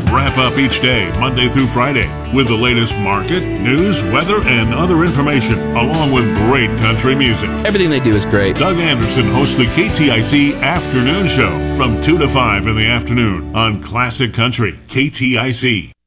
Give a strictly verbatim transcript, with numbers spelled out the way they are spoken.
wrap up each day, Monday through Friday, with the latest market, news, weather, and other information, along with great country music. Everything they do is great. Doug Anderson hosts the K T I C Afternoon Show from two to five in the afternoon on Classic Country K T I C.